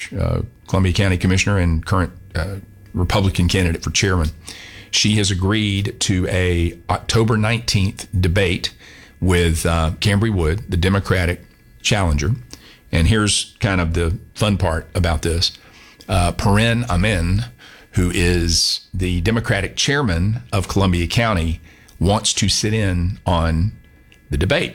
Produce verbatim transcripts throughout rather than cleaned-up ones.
Couch, uh, Columbia County Commissioner and current uh, Republican candidate for chairman. She has agreed to a October nineteenth debate with uh, Cambry Wood, the Democratic challenger. And here's kind of the fun part about this. Uh, Perrin Amin, who is the Democratic chairman of Columbia County, wants to sit in on the debate.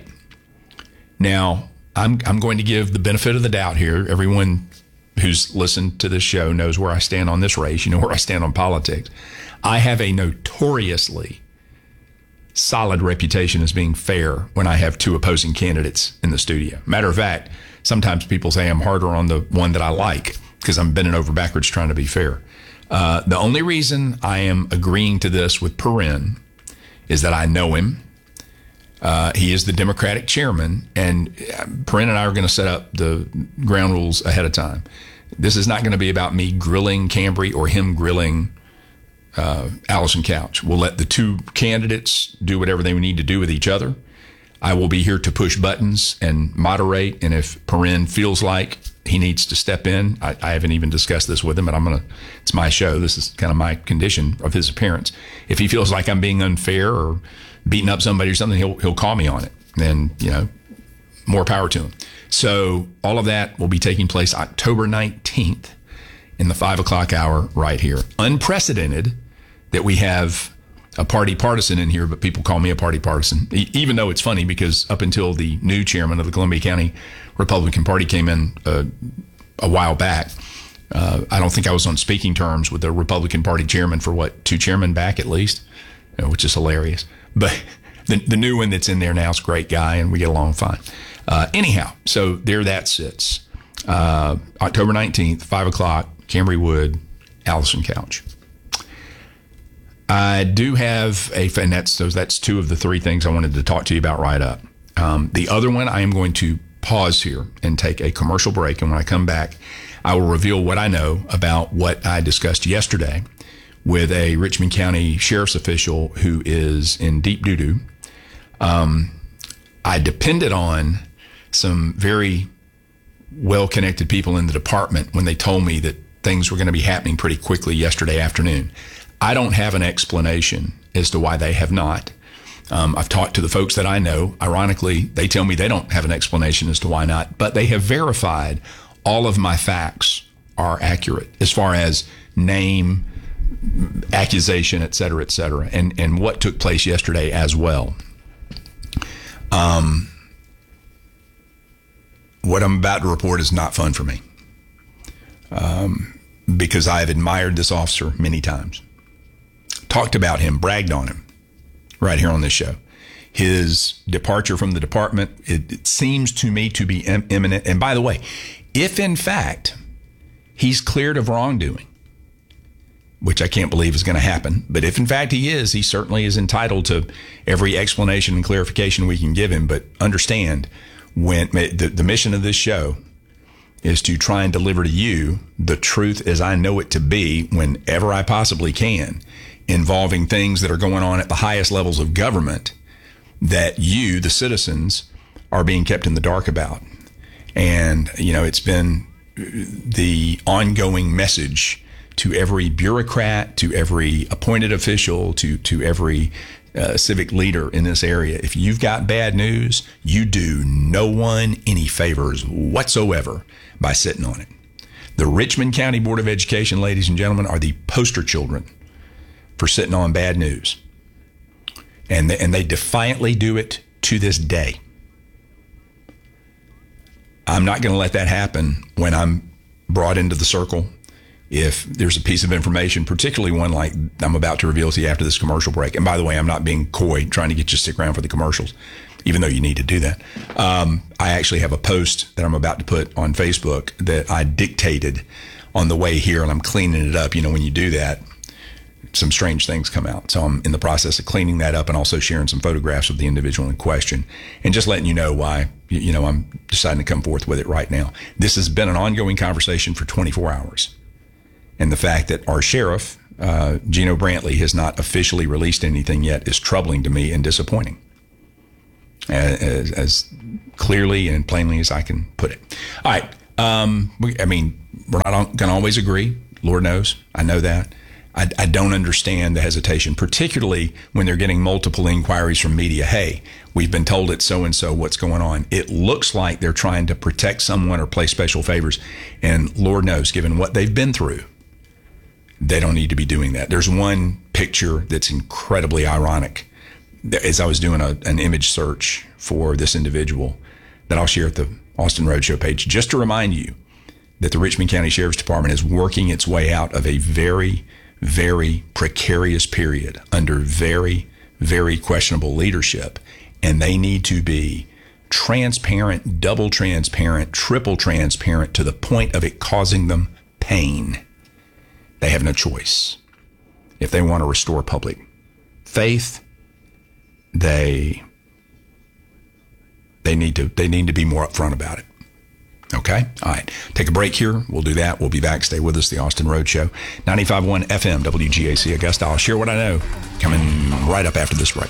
Now, I'm I'm going to give the benefit of the doubt here. Everyone who's listened to this show knows where I stand on this race. You know where I stand on politics. I have a notoriously solid reputation as being fair when I have two opposing candidates in the studio. Matter of fact, sometimes people say I'm harder on the one that I like because I'm bending over backwards trying to be fair. Uh, the only reason I am agreeing to this with Perrin is that I know him. Uh, he is the Democratic chairman, and Perrin and I are going to set up the ground rules ahead of time. This is not going to be about me grilling Cambry or him grilling uh, Allison Couch. We'll let the two candidates do whatever they need to do with each other. I will be here to push buttons and moderate, and if Perrin feels like he needs to step in, I, I haven't even discussed this with him, but I'm going to, it's my show. This is kind of my condition of his appearance. If he feels like I'm being unfair or beating up somebody or something, he'll he'll call me on it. Then, you know, more power to him. So all of that will be taking place October nineteenth in the five o'clock hour right here. Unprecedented that we have a party partisan in here, but people call me a party partisan, e- even though it's funny because up until the new chairman of the Columbia County Republican Party came in uh, a while back, uh, I don't think I was on speaking terms with the Republican Party chairman for what, two chairmen back at least, you know, which is hilarious. But the, the new one that's in there now is a great guy, and we get along fine. Uh, anyhow, so there that sits. Uh, October nineteenth, five o'clock, Cambry Wood, Allison Couch. I do have a, and that's, so that's two of the three things I wanted to talk to you about right up. Um, the other one, I am going to pause here and take a commercial break. And when I come back, I will reveal what I know about what I discussed yesterday with a Richmond County sheriff's official who is in deep doo-doo. Um, I depended on some very well-connected people in the department when they told me that things were going to be happening pretty quickly yesterday afternoon. I don't have an explanation as to why they have not. Um, I've talked to the folks that I know. Ironically, they tell me they don't have an explanation as to why not, but they have verified all of my facts are accurate as far as name, accusation, et cetera, et cetera, and, and what took place yesterday as well. Um, what I'm about to report is not fun for me um, because I have admired this officer many times. Talked about him, bragged on him right here on this show. His departure from the department, it, it seems to me to be im- imminent. And by the way, if in fact he's cleared of wrongdoing, which I can't believe is going to happen, but if in fact he is, he certainly is entitled to every explanation and clarification we can give him. But understand, when the, the mission of this show is to try and deliver to you the truth as I know it to be whenever I possibly can, involving things that are going on at the highest levels of government that you, the citizens, are being kept in the dark about. And, you know, it's been the ongoing message to every bureaucrat, to every appointed official, to, to every uh, civic leader in this area. If you've got bad news, you do no one any favors whatsoever by sitting on it. The Richmond County Board of Education, ladies and gentlemen, are the poster children for sitting on bad news. And they, and they defiantly do it to this day. I'm not going to let that happen when I'm brought into the circle. If there's a piece of information, particularly one like I'm about to reveal to you after this commercial break. And by the way, I'm not being coy, trying to get you to stick around for the commercials, even though you need to do that. Um, I actually have a post that I'm about to put on Facebook that I dictated on the way here, and I'm cleaning it up. You know, when you do that, some strange things come out. So I'm in the process of cleaning that up and also sharing some photographs of the individual in question and just letting you know why, you know, I'm deciding to come forth with it right now. This has been an ongoing conversation for twenty-four hours. And the fact that our sheriff, uh, Gino Brantley, has not officially released anything yet is troubling to me and disappointing, as, as clearly and plainly as I can put it. All right. Um, we, I mean, we're not going to always agree. Lord knows. I know that. I, I don't understand the hesitation, particularly when they're getting multiple inquiries from media. Hey, we've been told it's so-and-so, what's going on? It looks like they're trying to protect someone or play special favors. And Lord knows, given what they've been through, they don't need to be doing that. There's one picture that's incredibly ironic. As I was doing a, an image search for this individual that I'll share at the Austin Roadshow page, just to remind you that the Richmond County Sheriff's Department is working its way out of a very very precarious period under very, very questionable leadership. And they need to be transparent, double transparent, triple transparent to the point of it causing them pain. They have no choice. If they want to restore public faith, they they need to they need to be more upfront about it. Okay? All right. Take a break here. We'll do that. We'll be back. Stay with us. The Austin Roadshow. ninety-five point one F M, W G A C Augusta. I'll share what I know. Coming right up after this break.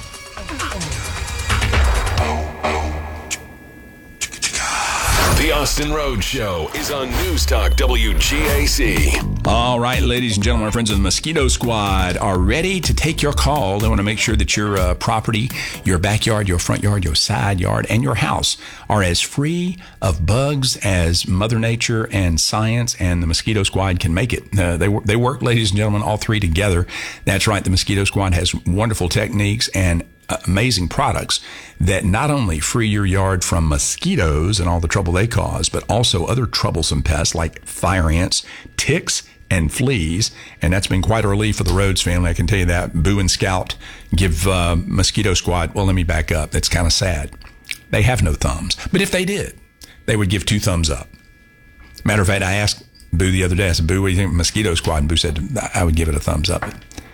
The Austin Roadshow is on News Talk W G A C. All right, ladies and gentlemen, our friends of the Mosquito Squad are ready to take your call. They want to make sure that your uh, property, your backyard, your front yard, your side yard, and your house are as free of bugs as Mother Nature and science and the Mosquito Squad can make it. Uh, they, they work, ladies and gentlemen, all three together. That's right. The Mosquito Squad has wonderful techniques and amazing products that not only free your yard from mosquitoes and all the trouble they cause, but also other troublesome pests like fire ants, ticks, and fleas. And that's been quite a relief for the Rhodes family. I can tell you that. Boo and Scout give uh, Mosquito Squad, well, let me back up. That's kind of sad. They have no thumbs. But if they did, they would give two thumbs up. Matter of fact, I asked Boo the other day, I said, Boo, what do you think of Mosquito Squad? And Boo said, I would give it a thumbs up.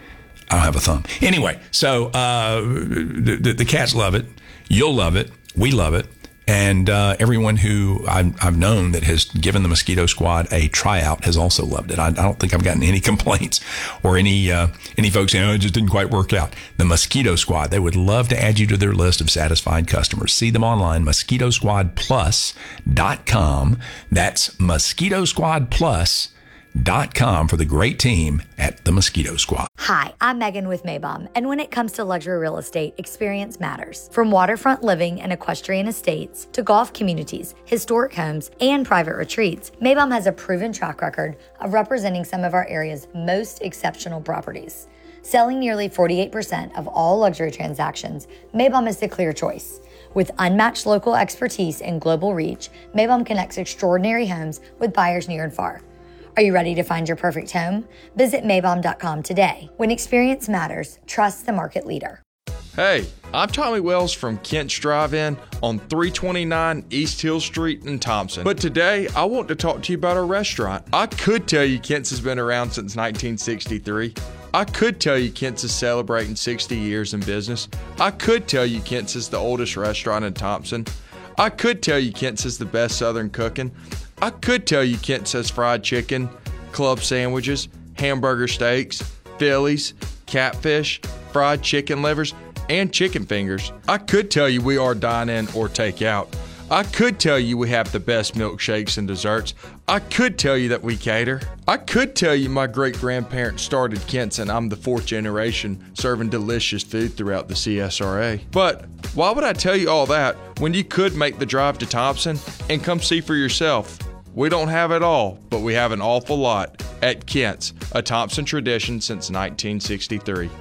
I don't have a thumb. Anyway, so uh, the, the, the cats love it. You'll love it. We love it. And uh, everyone who I've, I've known that has given the Mosquito Squad a tryout has also loved it. I, I don't think I've gotten any complaints or any uh, any folks saying, oh, it just didn't quite work out. The Mosquito Squad, they would love to add you to their list of satisfied customers. See them online, mosquito squad plus dot com. That's mosquito squad plus dot com for the great team at the Mosquito Squad. Hi, I'm Megan with Maybom, and when it comes to luxury real estate, experience matters. From waterfront living and equestrian estates to golf communities, historic homes, and private retreats, Maybom has a proven track record of representing some of our area's most exceptional properties. Selling nearly forty-eight percent of all luxury transactions, Maybom is the clear choice. With unmatched local expertise and global reach, Maybom connects extraordinary homes with buyers near and far. Are you ready to find your perfect home? Visit Maybom dot com today. When experience matters, trust the market leader. Hey, I'm Tommy Wells from Kent's Drive-In on three twenty-nine East Hill Street in Thompson. But today, I want to talk to you about our restaurant. I could tell you Kent's has been around since nineteen sixty-three. I could tell you Kent's is celebrating sixty years in business. I could tell you Kent's is the oldest restaurant in Thompson. I could tell you Kent's is the best Southern cooking. I could tell you Kent's has fried chicken, club sandwiches, hamburger steaks, Phillies, catfish, fried chicken livers, and chicken fingers. I could tell you we are dine-in or take-out. I could tell you we have the best milkshakes and desserts. I could tell you that we cater. I could tell you my great-grandparents started Kent's and I'm the fourth generation serving delicious food throughout the C S R A. But why would I tell you all that when you could make the drive to Thompson and come see for yourself? We don't have it all, but we have an awful lot at Kent's, a Thompson tradition since nineteen sixty-three.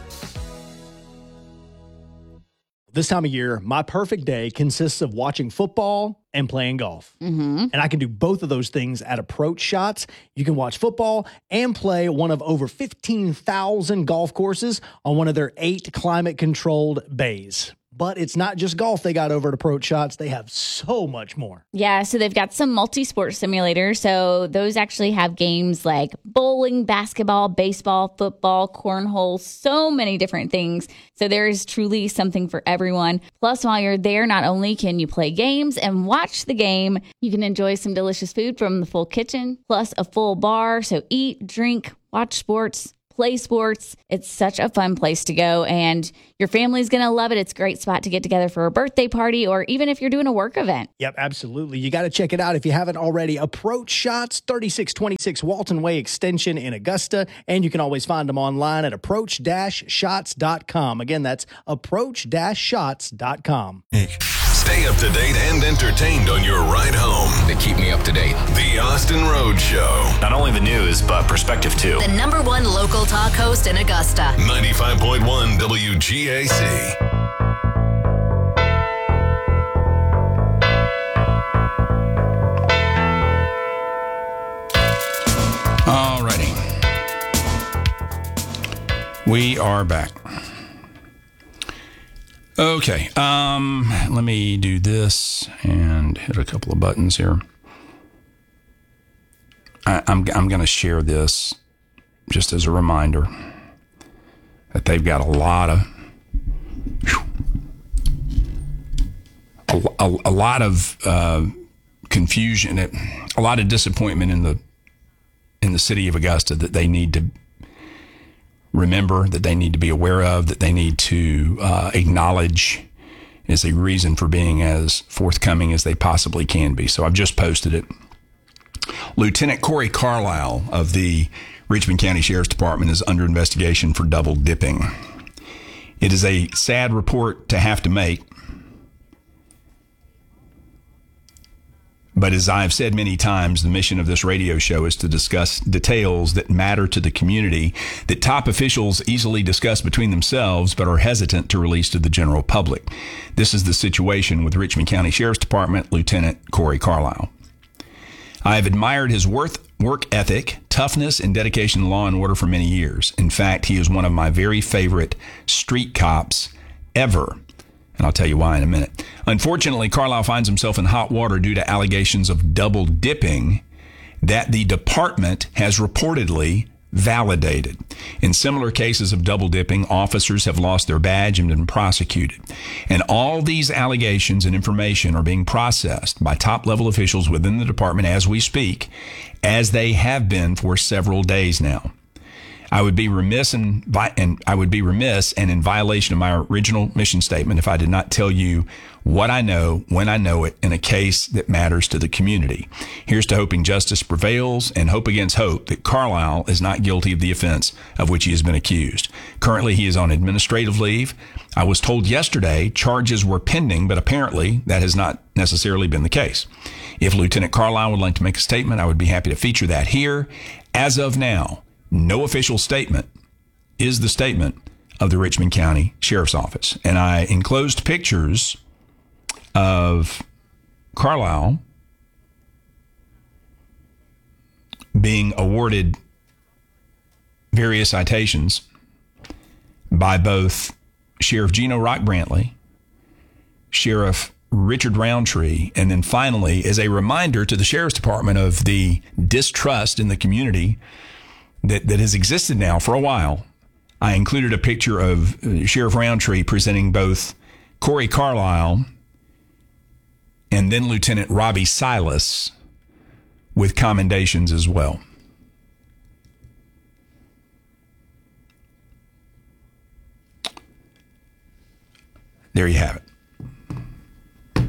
This time of year, my perfect day consists of watching football and playing golf. Mm-hmm. And I can do both of those things at Approach Shots. You can watch football and play one of over fifteen thousand golf courses on one of their eight climate-controlled bays. But it's not just golf they got over at Approach Shots. They have so much more. Yeah, so they've got some multi-sport simulators. So those actually have games like bowling, basketball, baseball, football, cornhole, so many different things. So there is truly something for everyone. Plus, while you're there, not only can you play games and watch the game, you can enjoy some delicious food from the full kitchen, plus a full bar. So eat, drink, watch sports, play sports. It's such a fun place to go, and your family's going to love it. It's a great spot to get together for a birthday party, or even if you're doing a work event. Yep, absolutely. You got to check it out if you haven't already. Approach Shots, thirty-six twenty-six Walton Way Extension in Augusta, and you can always find them online at approach dash shots dot com. Again, that's approach dash shots dot com. Stay up to date and entertained on your ride home. They keep me up to date. The Austin Road Show. Not only the news, but perspective too. The number one local talk host in Augusta. ninety-five point one W G A C. All righty. We are back. Okay, um, let me do this and hit a couple of buttons here. I, I'm I'm going to share this just as a reminder that they've got a lot of a, a, a lot of uh, confusion, a lot of disappointment in the in the city of Augusta that they need to remember, that they need to be aware of, that they need to uh, acknowledge is a reason for being as forthcoming as they possibly can be. So I've just posted it. Lieutenant Corey Carlisle of the Richmond County Sheriff's Department is under investigation for double dipping. It is a sad report to have to make, but as I've said many times, the mission of this radio show is to discuss details that matter to the community that top officials easily discuss between themselves but are hesitant to release to the general public. This is the situation with Richmond County Sheriff's Department Lieutenant Corey Carlisle. I have admired his worth, work ethic, toughness, and dedication to law and order for many years. In fact, he is one of my very favorite street cops ever. And I'll tell you why in a minute. Unfortunately, Carlisle finds himself in hot water due to allegations of double dipping that the department has reportedly validated. In similar cases of double dipping, officers have lost their badge and been prosecuted. And all these allegations and information are being processed by top-level officials within the department as we speak, as they have been for several days now. I would be remiss and and I would be remiss and in violation of my original mission statement if I did not tell you what I know when I know it in a case that matters to the community. Here's to hoping justice prevails and hope against hope that Carlisle is not guilty of the offense of which he has been accused. Currently, he is on administrative leave. I was told yesterday charges were pending, but apparently that has not necessarily been the case. If Lieutenant Carlisle would like to make a statement, I would be happy to feature that here. As of now, no official statement is the statement of the Richmond County Sheriff's Office. And I enclosed pictures of Carlisle being awarded various citations by both Sheriff Gino Rock Brantley, Sheriff Richard Roundtree, and then finally, as a reminder to the Sheriff's Department of the distrust in the community that, that has existed now for a while, I included a picture of uh, Sheriff Roundtree presenting both Corey Carlisle and then Lieutenant Robbie Silas with commendations as well. There you have it.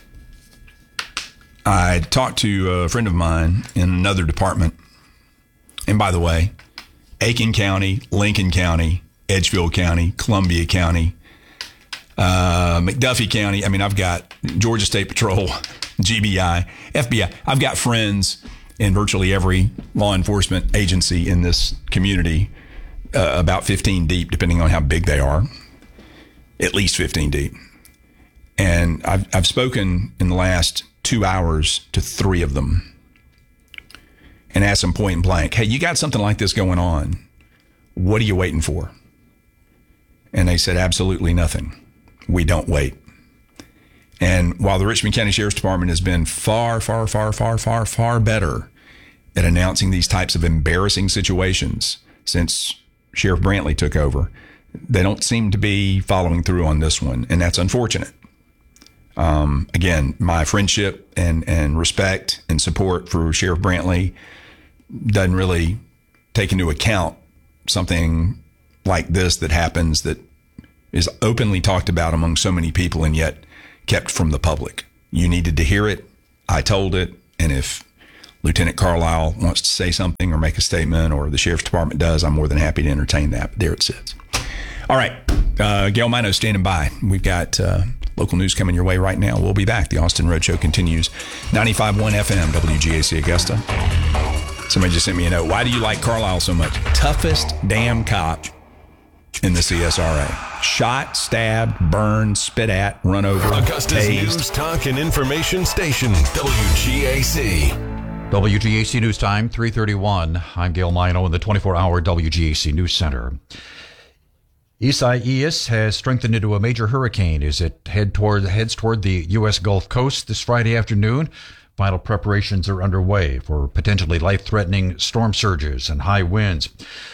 I talked to a friend of mine in another department. And by the way, Aiken County, Lincoln County, Edgefield County, Columbia County, uh, McDuffie County. I mean, I've got Georgia State Patrol, G B I, F B I. I've got friends in virtually every law enforcement agency in this community, uh, about fifteen deep, depending on how big they are, at least fifteen deep. And I've, I've spoken in the last two hours to three of them and asked them point blank, hey, you got something like this going on. What are you waiting for? And they said, absolutely nothing. We don't wait. And while the Richmond County Sheriff's Department has been far, far, far, far, far, far better at announcing these types of embarrassing situations since Sheriff Brantley took over, they don't seem to be following through on this one, and that's unfortunate. Um, again, my friendship and, and respect and support for Sheriff Brantley doesn't really take into account something like this that happens that is openly talked about among so many people and yet kept from the public. You needed to hear it. I told it. And if Lieutenant Carlisle wants to say something or make a statement, or the Sheriff's Department does, I'm more than happy to entertain that. But there it sits. All right. Uh, Gail Mino standing by. We've got uh, local news coming your way right now. We'll be back. The Austin Road Show continues. ninety-five point one F M, W G A C Augusta. Somebody just sent me a note. Why do you like Carlisle so much? Toughest damn cop in the C S R A. Shot, stabbed, burned, spit at, run over, Augusta's tased. news, talk, and information station, W G A C. W G A C News Time, three thirty-one. I'm Gail Mino in the twenty-four hour W G A C News Center. Isaias has strengthened into a major hurricane as it head toward, heads toward the U S Gulf Coast this Friday afternoon. Final preparations are underway for potentially life-threatening storm surges and high winds.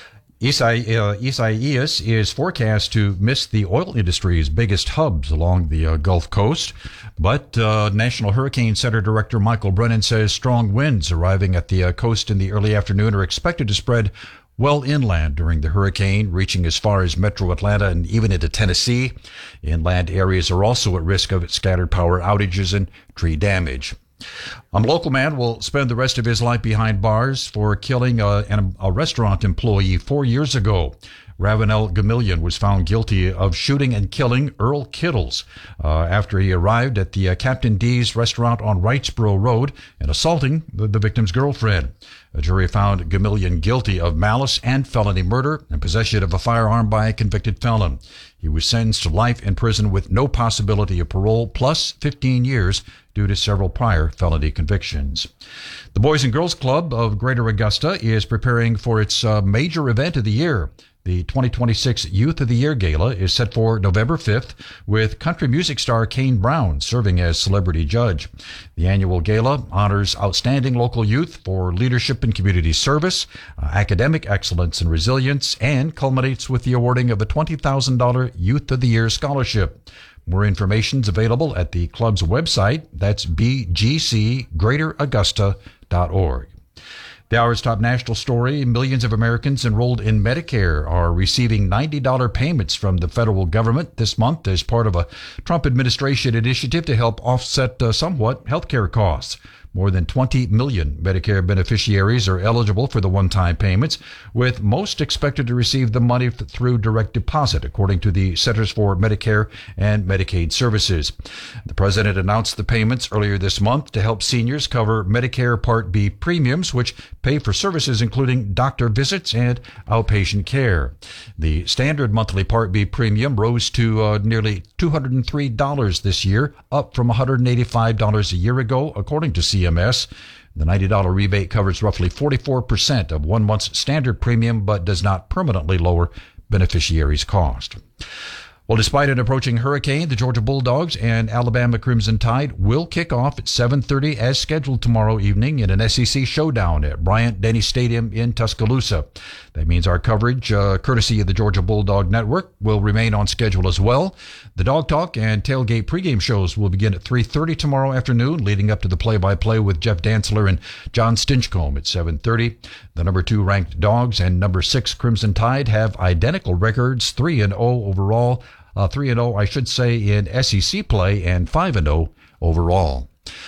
Isaias is forecast to miss the oil industry's biggest hubs along the uh, Gulf Coast, but uh, National Hurricane Center Director Michael Brennan says strong winds arriving at the uh, coast in the early afternoon are expected to spread well inland during the hurricane, reaching as far as metro Atlanta and even into Tennessee. Inland areas are also at risk of scattered power outages and tree damage. A local man will spend the rest of his life behind bars for killing a, a restaurant employee four years ago. Ravenel Gamillion was found guilty of shooting and killing Earl Kittles uh, after he arrived at the uh, Captain D's restaurant on Wrightsboro Road and assaulting the, the victim's girlfriend. A jury found Gamillion guilty of malice and felony murder and possession of a firearm by a convicted felon. He was sentenced to life in prison with no possibility of parole, plus fifteen years due to several prior felony convictions. The Boys and Girls Club of Greater Augusta is preparing for its uh, major event of the year. The twenty twenty-six Youth of the Year Gala is set for November fifth, with country music star Kane Brown serving as celebrity judge. The annual gala honors outstanding local youth for leadership and community service, uh, academic excellence and resilience, and culminates with the awarding of a twenty thousand dollars Youth of the Year scholarship. More information is available at the club's website. That's b g c greater augusta dot org. The hour's top national story, millions of Americans enrolled in Medicare are receiving ninety dollars payments from the federal government this month as part of a Trump administration initiative to help offset uh, somewhat health care costs. More than twenty million Medicare beneficiaries are eligible for the one-time payments, with most expected to receive the money through direct deposit, according to the Centers for Medicare and Medicaid Services. The president announced the payments earlier this month to help seniors cover Medicare Part B premiums, which pay for services including doctor visits and outpatient care. The standard monthly Part B premium rose to uh, nearly two hundred three dollars this year, up from one hundred eighty-five dollars a year ago, according to C M S. The ninety dollars rebate covers roughly forty-four percent of one month's standard premium, but does not permanently lower beneficiaries' cost. Well, despite an approaching hurricane, the Georgia Bulldogs and Alabama Crimson Tide will kick off at seven thirty as scheduled tomorrow evening in an S E C showdown at Bryant-Denny Stadium in Tuscaloosa. That means our coverage, uh, courtesy of the Georgia Bulldog Network, will remain on schedule as well. The Dog Talk and Tailgate pregame shows will begin at three thirty tomorrow afternoon, leading up to the play-by-play with Jeff Dantzler and John Stinchcomb at seven thirty. The number two ranked Dogs and number six Crimson Tide have identical records, three and oh overall. Uh, three and oh, I should say, in S E C play, and five and oh overall.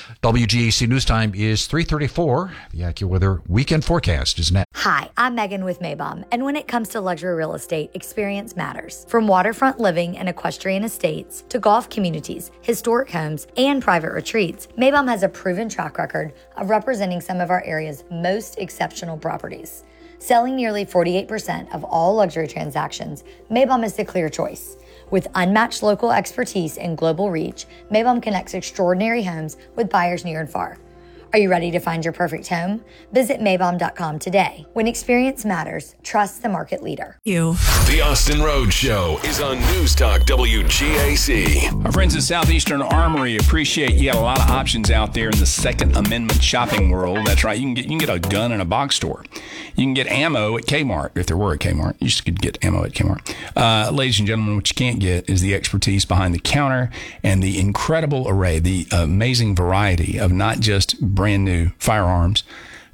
W G A C News Time is three thirty-four. The AccuWeather weekend forecast is next. Hi, I'm Megan with Maybom, and when it comes to luxury real estate, experience matters. From waterfront living and equestrian estates to golf communities, historic homes, and private retreats, Maybom has a proven track record of representing some of our area's most exceptional properties. Selling nearly forty-eight percent of all luxury transactions, Maybom is the clear choice. With unmatched local expertise and global reach, Maybom connects extraordinary homes with buyers near and far. Are you ready to find your perfect home? Visit Maybom dot com today. When experience matters, trust the market leader. You. The Austin Road Show is on News Talk W G A C. Our friends at Southeastern Armory appreciate you got a lot of options out there in the Second Amendment shopping world. That's right. You can get you can get a gun in a box store. You can get ammo at Kmart, if there were a Kmart. You just could get ammo at Kmart. Uh, ladies and gentlemen, what you can't get is the expertise behind the counter and the incredible array, the amazing variety of not just brand new firearms,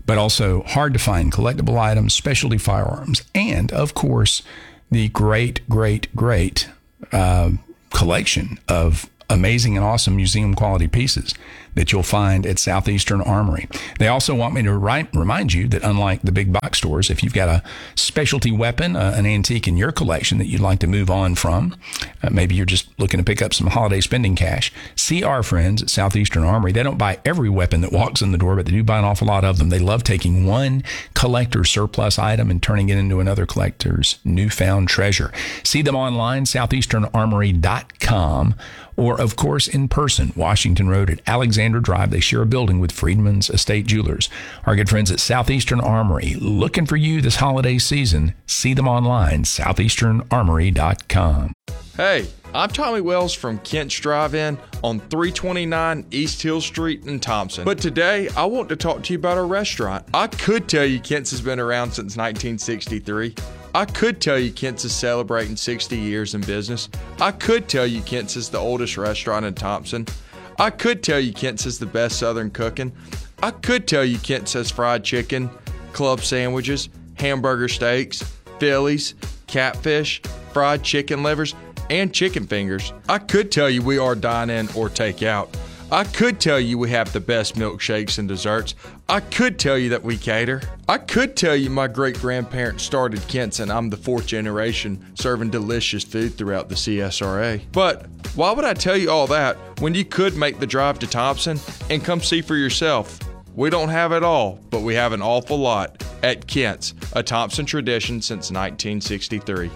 but also hard to find collectible items, specialty firearms, and of course, the great, great, great uh, collection of amazing and awesome museum quality pieces that you'll find at Southeastern Armory. They also want me to ri- remind you that unlike the big box stores, if you've got a specialty weapon, uh, an antique in your collection that you'd like to move on from, uh, maybe you're just looking to pick up some holiday spending cash, see our friends at Southeastern Armory. They don't buy every weapon that walks in the door, but they do buy an awful lot of them. They love taking one collector's surplus item and turning it into another collector's newfound treasure. See them online, southeastern armory dot com, or, of course, in person, Washington Road at Alexander Drive. They share a building with Friedman's Estate Jewelers. Our good friends at Southeastern Armory, looking for you this holiday season. See them online, southeastern armory dot com. Hey, I'm Tommy Wells from Kent's Drive-In on three twenty-nine East Hill Street in Thompson. But today, I want to talk to you about our restaurant. I could tell you Kent's has been around since nineteen sixty-three. I could tell you Kent's is celebrating sixty years in business. I could tell you Kent's is the oldest restaurant in Thompson. I could tell you Kent's is the best Southern cooking. I could tell you Kent's has fried chicken, club sandwiches, hamburger steaks, Phillies, catfish, fried chicken livers, and chicken fingers. I could tell you we are dine-in or take-out. I could tell you we have the best milkshakes and desserts. I could tell you that we cater. I could tell you my great-grandparents started Kent's and I'm the fourth generation serving delicious food throughout the C S R A. But why would I tell you all that when you could make the drive to Thompson and come see for yourself? We don't have it all, but we have an awful lot at Kent's, a Thompson tradition since nineteen sixty-three.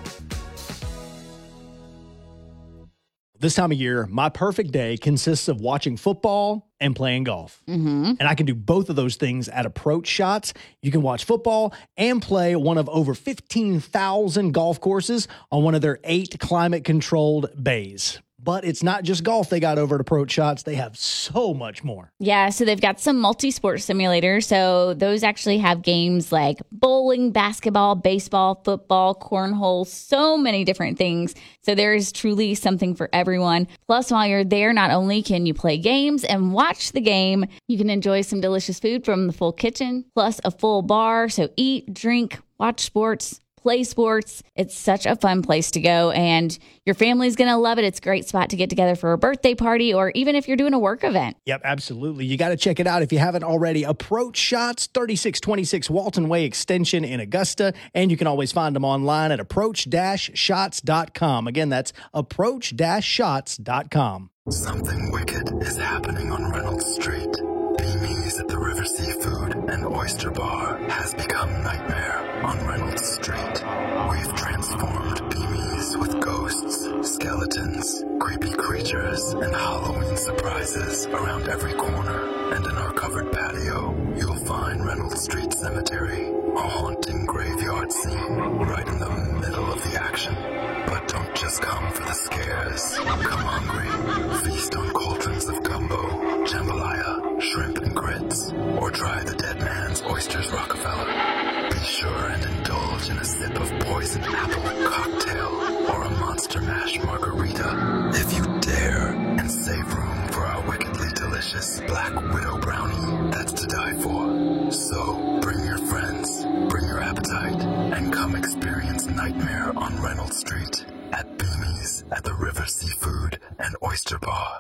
This time of year, my perfect day consists of watching football and playing golf. Mm-hmm. And I can do both of those things at Approach Shots. You can watch football and play one of over fifteen thousand golf courses on one of their eight climate-controlled bays. But it's not just golf they got over at Approach Shots. They have so much more. Yeah, so they've got some multi-sport simulators. So those actually have games like bowling, basketball, baseball, football, cornhole, so many different things. So there is truly something for everyone. Plus, while you're there, not only can you play games and watch the game, you can enjoy some delicious food from the full kitchen, plus a full bar. So eat, drink, watch sports, play sports. It's such a fun place to go, and your family's going to love it. It's a great spot to get together for a birthday party, or even if you're doing a work event. Yep, absolutely. You got to check it out if you haven't already. Approach Shots, thirty-six twenty-six Walton Way Extension in Augusta, and you can always find them online at approach dash shots dot com. Again, that's approach dash shots dot com. Something wicked is happening on Reynolds Street. Beamies at the River Seafood and Oyster Bar has become Nightmare on Reynolds Street. We've transformed Beamies with ghosts, skeletons, creepy creatures, and Halloween surprises around every corner. And in our covered patio, you'll find Reynolds Street Cemetery, a haunting graveyard scene right in the middle of the action. But don't just come for the scares. Come hungry. Feast on cauldrons of gumbo, jambalaya, shrimp and grits, or try the dead man's oysters Rockefeller. Be sure and indulge in a sip of poisoned apple cocktail or a monster mash margarita if you dare, and save room for our wickedly delicious Black Widow brownie that's to die for. So bring your friends, bring your appetite, and come experience Nightmare on Reynolds Street at Beamies at the River Seafood and Oyster Bar.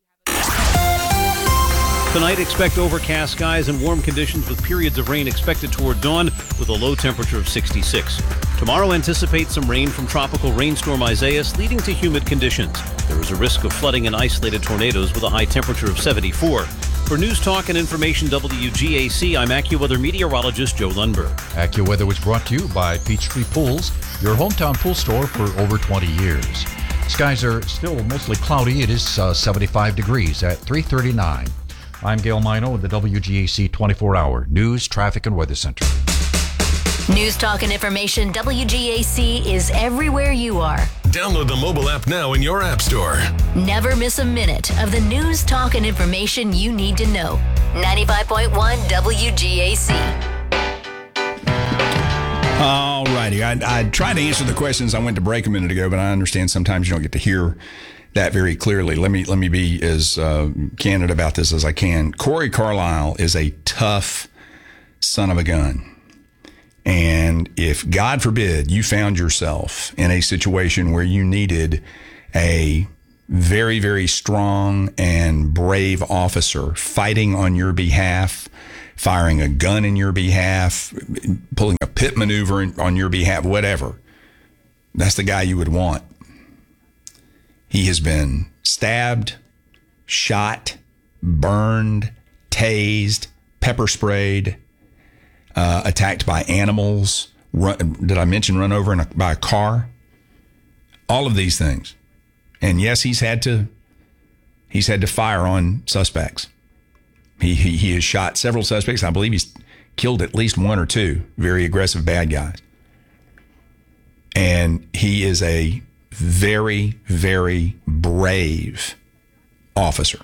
Tonight, expect overcast skies and warm conditions with periods of rain expected toward dawn with a low temperature of sixty-six. Tomorrow, anticipate some rain from tropical rainstorm Isaias, leading to humid conditions. There is a risk of flooding and isolated tornadoes with a high temperature of seventy-four. For News Talk and Information W G A C, I'm AccuWeather meteorologist Joe Lundberg. AccuWeather was brought to you by Peachtree Pools, your hometown pool store for over twenty years. Skies are still mostly cloudy. It is uh, seventy-five degrees at three thirty-nine. I'm Gail Mino with the W G A C twenty-four hour News, Traffic, and Weather Center. News Talk and Information W G A C is everywhere you are. Download the mobile app now in your app store. Never miss a minute of the news, talk, and information you need to know. ninety-five point one W G A C. All righty. I, I tried to answer the questions. I went to break a minute ago, but I understand sometimes you don't get to hear that very clearly. Let me let me be as uh, candid about this as I can. Corey Carlisle is a tough, son of a gun. And if, God forbid, you found yourself in a situation where you needed a very, very strong and brave officer fighting on your behalf, firing a gun in your behalf, pulling a pit maneuver on your behalf, whatever, that's the guy you would want. He has been stabbed, shot, burned, tased, pepper sprayed, uh, attacked by animals. Run, did I mention run over in a, by a car? All of these things. And yes, he's had to he's had to fire on suspects. He, he he has shot several suspects. I believe he's killed at least one or two very aggressive bad guys. And he is a very, very brave officer.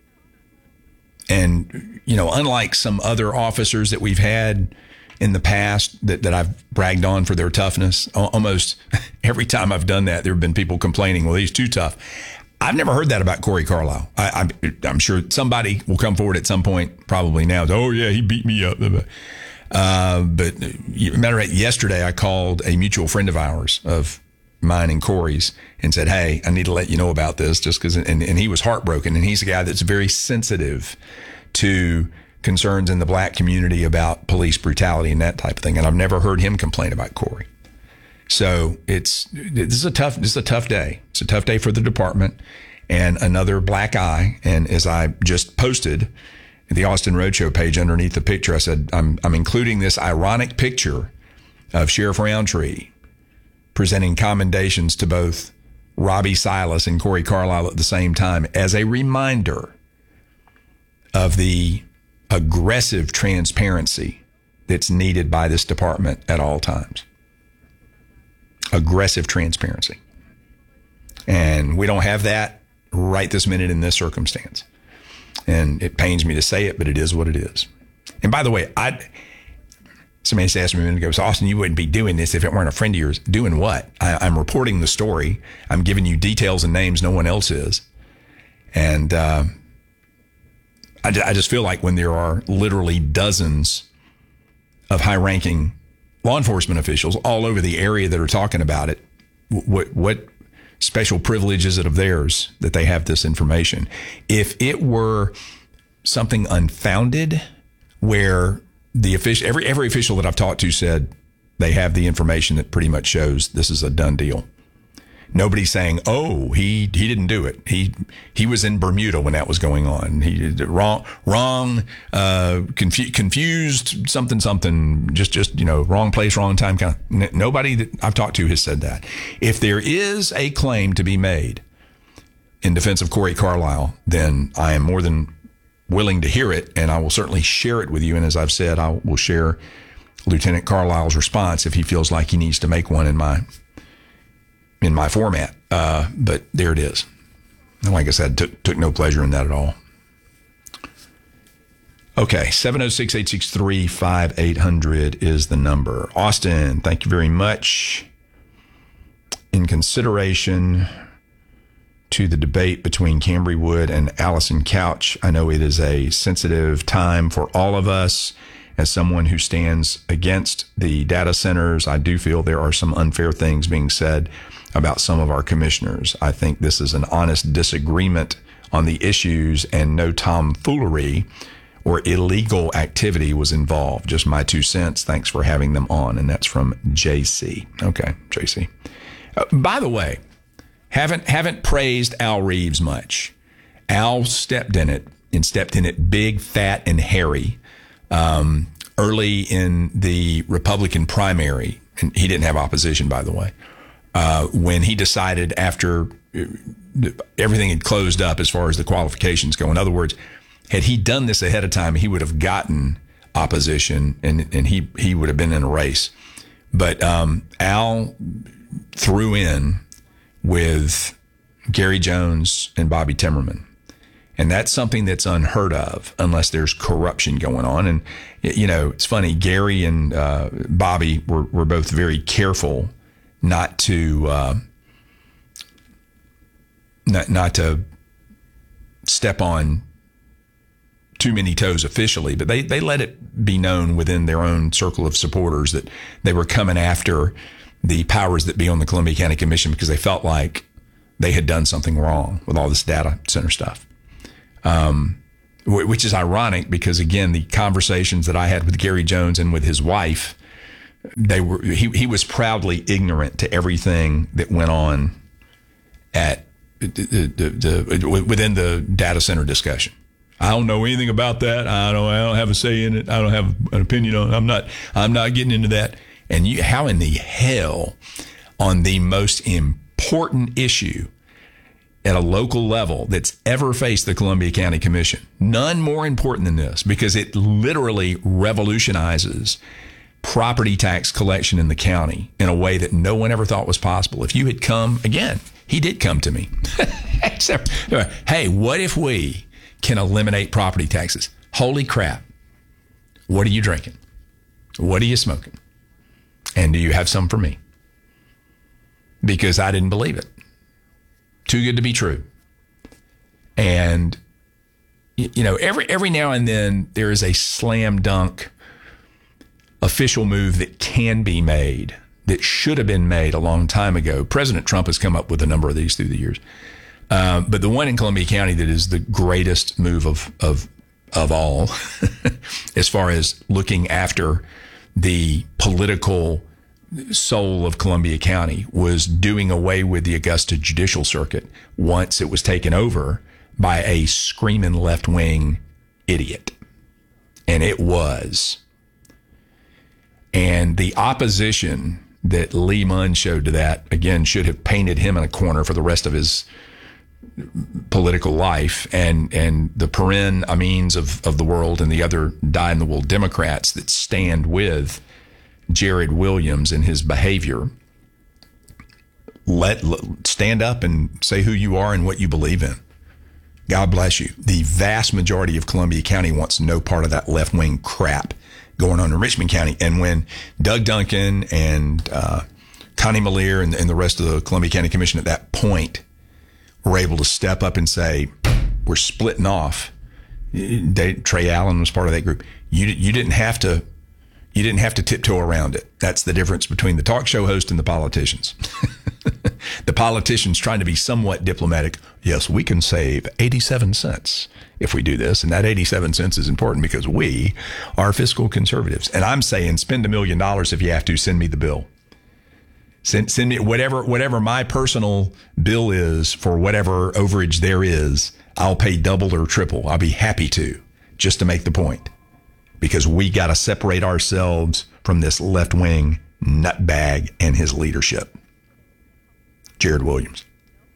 And, you know, unlike some other officers that we've had in the past that, that I've bragged on for their toughness, almost every time I've done that, there have been people complaining, well, he's too tough. I've never heard that about Corey Carlisle. I, I, I'm sure somebody will come forward at some point, probably now. Oh, yeah, he beat me up. Uh, but matter of fact, yesterday I called a mutual friend of ours, of mine and Corey's, and said, hey, I need to let you know about this just because, and, and he was heartbroken. And he's a guy that's very sensitive to concerns in the black community about police brutality and that type of thing. And I've never heard him complain about Corey. So it's, this is a tough, this is a tough day. It's a tough day for the department and another black eye. And as I just posted the Austin Roadshow page underneath the picture, I said, I'm, I'm including this ironic picture of Sheriff Roundtree presenting commendations to both Robbie Silas and Corey Carlisle at the same time as a reminder of the aggressive transparency that's needed by this department at all times. Aggressive transparency. And we don't have that right this minute in this circumstance. And it pains me to say it, but it is what it is. And by the way, I somebody just asked me a minute ago, so Austin, you wouldn't be doing this if it weren't a friend of yours. Doing what? I, I'm reporting the story. I'm giving you details and names no one else is. And uh, I, I just feel like when there are literally dozens of high-ranking law enforcement officials all over the area that are talking about it, what what special privilege is it of theirs that they have this information? If it were something unfounded, where the official, every every official that I've talked to said they have the information that pretty much shows this is a done deal. Nobody's saying, "Oh, he he didn't do it. He he was in Bermuda when that was going on. He did wrong, wrong, uh, confu- confused, something, something. Just just you know, wrong place, wrong time." Kind of. N- nobody that I've talked to has said that. If there is a claim to be made in defense of Corey Carlisle, then I am more than willing to hear it, and I will certainly share it with you. And as I've said, I will share Lieutenant Carlisle's response if he feels like he needs to make one in my. in my format. Uh, but there it is. And like I said, took, took no pleasure in that at all. Okay. seven oh six, eight six three, five eight hundred is the number. Austin, thank you very much. In consideration to the debate between Cambry Wood and Allison Couch, I know it is a sensitive time for all of us. As someone who stands against the data centers, I do feel there are some unfair things being said about some of our commissioners. I think this is an honest disagreement on the issues, and no tomfoolery or illegal activity was involved. Just my two cents. Thanks for having them on. And that's from J C. Okay, J C. Uh, by the way, haven't haven't praised Al Reeves much. Al stepped in it and stepped in it big, fat, and hairy. Um, early in the Republican primary, and he didn't have opposition, by the way, uh, when he decided after everything had closed up as far as the qualifications go. In other words, had he done this ahead of time, he would have gotten opposition, and, and he, he would have been in a race. But um, Al threw in with Gary Jones and Bobby Timmerman. And that's something that's unheard of unless there's corruption going on. And, you know, it's funny, Gary and uh, Bobby were, were both very careful not to uh, not, not to step on too many toes officially, but they, they let it be known within their own circle of supporters that they were coming after the powers that be on the Columbia County Commission because they felt like they had done something wrong with all this data center stuff. Um, which is ironic because, again, the conversations that I had with Gary Jones and with his wife, they were he, he was proudly ignorant to everything that went on at the, the, the, within the data center discussion. I don't know anything about that. I don't. I don't have a say in it. I don't have an opinion on it. I'm not. I'm not getting into that. And you, how in the hell, on the most important issue at a local level that's ever faced the Columbia County Commission, none more important than this, because it literally revolutionizes property tax collection in the county in a way that no one ever thought was possible. If you had come again, he did come to me. Hey, what if we can eliminate property taxes? Holy crap. What are you drinking? What are you smoking? And do you have some for me? Because I didn't believe it. Too good to be true. And, you know, every every now and then there is a slam dunk official move that can be made, that should have been made a long time ago. President Trump has come up with a number of these through the years. Uh, but the one in Columbia County that is the greatest move of of of all, as far as looking after the political soul of Columbia County, was doing away with the Augusta Judicial Circuit once it was taken over by a screaming left-wing idiot. And it was. And the opposition that Lee Munn showed to that, again, should have painted him in a corner for the rest of his political life. And and the Perrin Amins of, of the world and the other dyed-in-the-wool Democrats that stand with Jared Williams and his behavior, let, let stand up and say who you are and what you believe in. God bless you. The vast majority of Columbia County wants no part of that left-wing crap going on in Richmond County. And when Doug Duncan and uh, Connie Malier and, and the rest of the Columbia County Commission at that point were able to step up and say, we're splitting off. They, Trey Allen was part of that group. You you didn't have to you didn't have to tiptoe around it. That's the difference between the talk show host and the politicians. The politicians trying to be somewhat diplomatic. Yes, we can save eighty-seven cents if we do this. And that eighty-seven cents is important because we are fiscal conservatives. And I'm saying spend a million dollars if you have to. Send me the bill. Send, send me whatever, whatever my personal bill is for whatever overage there is. I'll pay double or triple. I'll be happy to, just to make the point. Because we got to separate ourselves from this left-wing nutbag and his leadership. Jared Williams.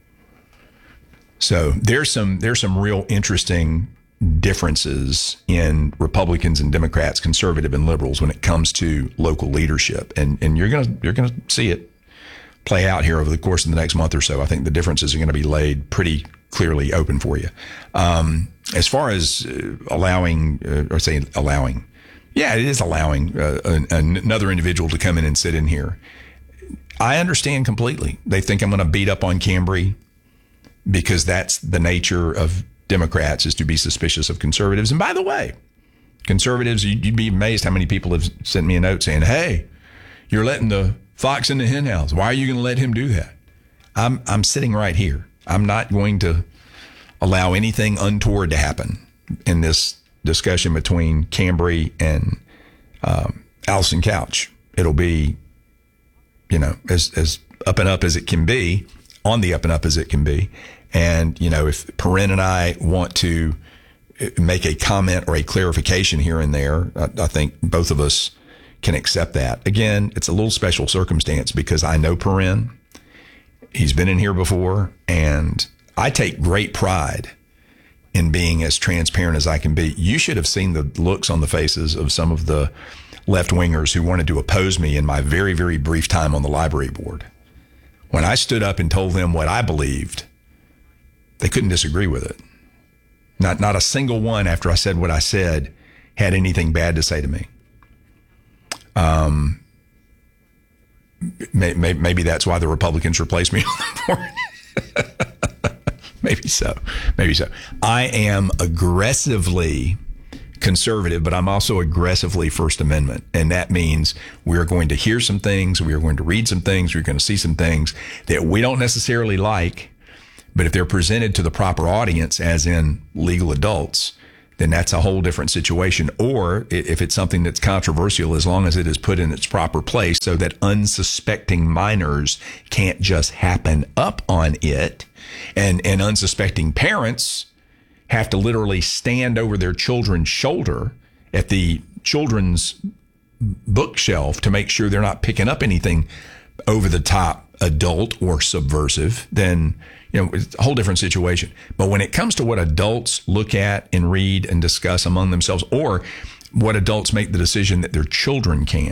So there's some there's some real interesting differences in Republicans and Democrats, conservative and liberals, when it comes to local leadership, and and you're gonna you're gonna see it play out here over the course of the next month or so. I think the differences are going to be laid pretty clearly open for you. Um, as far as uh, allowing, uh, or say allowing, yeah, it is allowing uh, an, another individual to come in and sit in here. I understand completely. They think I'm going to beat up on Cambry because that's the nature of Democrats, is to be suspicious of conservatives. And by the way, conservatives, you'd be amazed how many people have sent me a note saying, hey, you're letting the fox in the hen house. Why are you going to let him do that? I'm I'm sitting right here. I'm not going to allow anything untoward to happen in this discussion between Cambry and um, Allison Couch. It'll be, you know, as as up and up as it can be, on the up and up as it can be. And, you know, if Perrin and I want to make a comment or a clarification here and there, I, I think both of us can accept that. Again, it's a little special circumstance because I know Perrin. He's been in here before, and I take great pride in being as transparent as I can be. You should have seen the looks on the faces of some of the left-wingers who wanted to oppose me in my very, very brief time on the library board. When I stood up and told them what I believed, they couldn't disagree with it. Not not a single one, after I said what I said, had anything bad to say to me. Um, may, may, maybe that's why the Republicans replaced me on the board. Maybe so. Maybe so. I am aggressively conservative, but I'm also aggressively First Amendment. And that means we're going to hear some things, we are going to read some things, we're going to see some things that we don't necessarily like, but if they're presented to the proper audience, as in legal adults, then that's a whole different situation. Or if it's something that's controversial, as long as it is put in its proper place so that unsuspecting minors can't just happen up on it, and, and unsuspecting parents have to literally stand over their children's shoulder at the children's bookshelf to make sure they're not picking up anything over the top, adult or subversive, then, you know, it's a whole different situation. But when it comes to what adults look at and read and discuss among themselves, or what adults make the decision that their children can,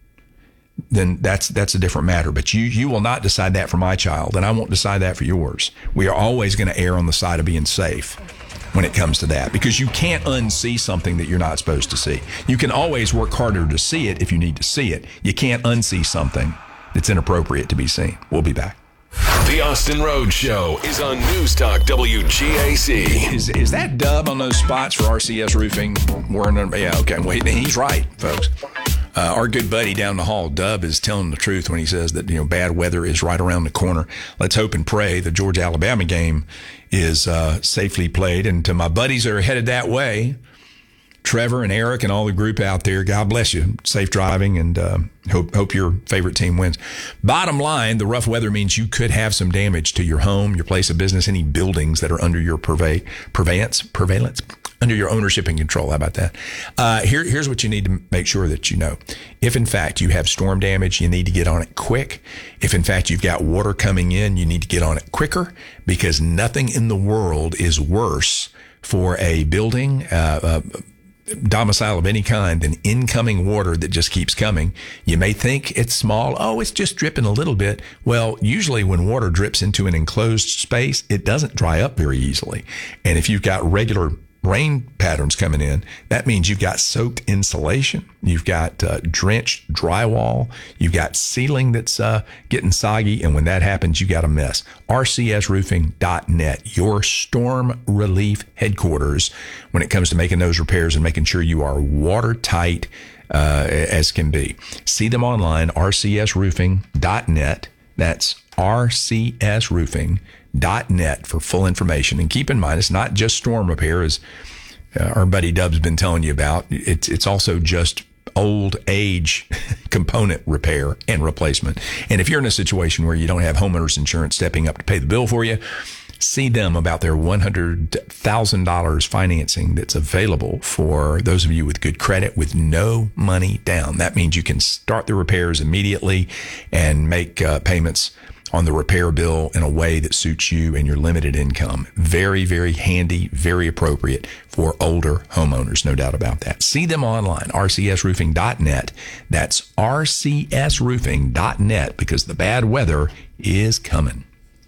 then that's that's a different matter. But you you will not decide that for my child, and I won't decide that for yours. We are always going to err on the side of being safe when it comes to that, because you can't unsee something that you're not supposed to see. You can always work harder to see it if you need to see it. You can't unsee something that's inappropriate to be seen. We'll be back. The Austin Rhodes Show is on News Talk W G A C. Is is that Dub on those spots for R C S Roofing? Warren, yeah, okay, wait, he's right, folks. Uh, our good buddy down the hall, Dub, is telling the truth when he says that, you know, bad weather is right around the corner. Let's hope and pray the Georgia-Alabama game is uh, safely played. And to my buddies that are headed that way, Trevor and Eric and all the group out there, God bless you. Safe driving, and uh, hope hope your favorite team wins. Bottom line, the rough weather means you could have some damage to your home, your place of business, any buildings that are under your purvey, purveyance, prevalence, under your ownership and control. How about that? Uh, here, here's what you need to make sure that you know. If, in fact, you have storm damage, you need to get on it quick. If, in fact, you've got water coming in, you need to get on it quicker, because nothing in the world is worse for a building, uh, uh domicile of any kind, than incoming water that just keeps coming. You may think it's small. Oh, it's just dripping a little bit. Well, usually when water drips into an enclosed space, it doesn't dry up very easily. And if you've got regular rain patterns coming in, that means you've got soaked insulation, you've got uh, drenched drywall, you've got ceiling that's uh, getting soggy, and when that happens, you got a mess. R C S roofing dot net, your storm relief headquarters when it comes to making those repairs and making sure you are watertight uh, as can be. See them online, R C S roofing dot net. That's R C S roofing dot net for full information. And keep in mind, it's not just storm repair, as uh, our buddy Dub's been telling you about. It's it's also just old age component repair and replacement. And if you're in a situation where you don't have homeowners insurance stepping up to pay the bill for you, see them about their one hundred thousand dollars financing that's available for those of you with good credit with no money down. That means you can start the repairs immediately and make uh, payments on the repair bill in a way that suits you and your limited income. Very, very handy, very appropriate for older homeowners, no doubt about that. See them online, R C S roofing dot net. That's R C S roofing dot net, because the bad weather is coming.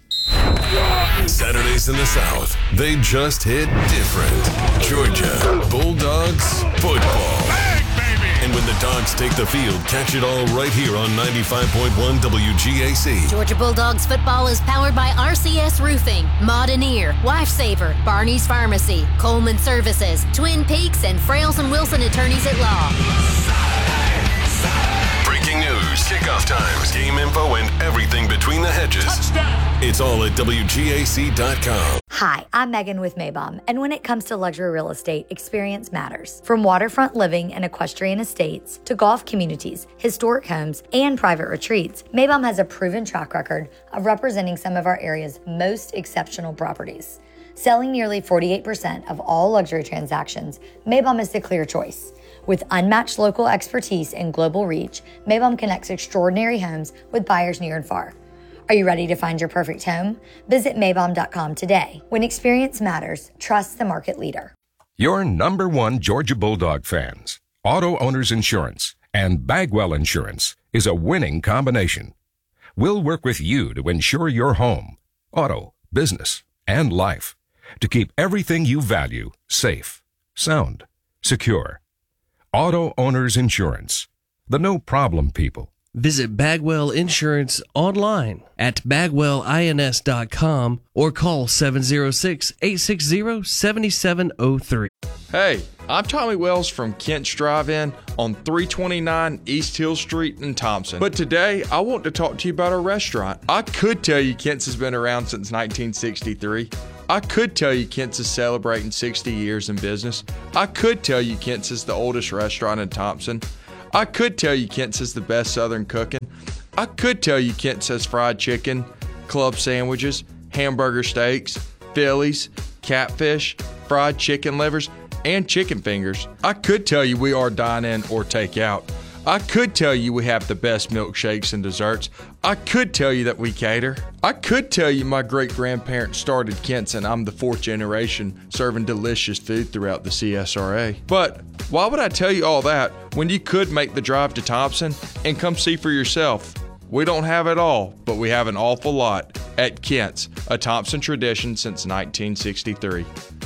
Saturdays in the South, they just hit different. Georgia Bulldogs football. And when the Dogs take the field, catch it all right here on ninety-five point one W G A C. Georgia Bulldogs football is powered by R C S Roofing, Moderneer, Lifesaver, Barney's Pharmacy, Coleman Services, Twin Peaks, and Frails and Wilson Attorneys at Law. Breaking news, kickoff times, game info, and everything between the hedges. Touchdown. It's all at W G A C dot com. Hi, I'm Megan with Maybom, and when it comes to luxury real estate, experience matters. From waterfront living and equestrian estates to golf communities, historic homes, and private retreats, Maybom has a proven track record of representing some of our area's most exceptional properties. Selling nearly forty-eight percent of all luxury transactions, Maybom is the clear choice. With unmatched local expertise and global reach, Maybom connects extraordinary homes with buyers near and far. Are you ready to find your perfect home? Visit Maybom dot com today. When experience matters, trust the market leader. Your number one Georgia Bulldog fans, Auto Owners Insurance and Bagwell Insurance is a winning combination. We'll work with you to insure your home, auto, business, and life to keep everything you value safe, sound, secure. Auto Owners Insurance, the no-problem people. Visit Bagwell Insurance online at bagwell ins dot com or call seven zero six, eight six zero, seven seven zero three. Hey, I'm Tommy Wells from Kent's Drive-In on three twenty-nine East Hill Street in Thompson. But today, I want to talk to you about our restaurant. I could tell you Kent's has been around since nineteen sixty-three. I could tell you Kent's is celebrating sixty years in business. I could tell you Kent's is the oldest restaurant in Thompson. I could tell you Kent's is the best Southern cooking. I could tell you Kent's has fried chicken, club sandwiches, hamburger steaks, Phillies, catfish, fried chicken livers, and chicken fingers. I could tell you we are dine-in or take-out. I could tell you we have the best milkshakes and desserts. I could tell you that we cater. I could tell you my great-grandparents started Kent's and I'm the fourth generation serving delicious food throughout the C S R A. But why would I tell you all that when you could make the drive to Thompson and come see for yourself? We don't have it all, but we have an awful lot at Kent's, a Thompson tradition since nineteen sixty-three.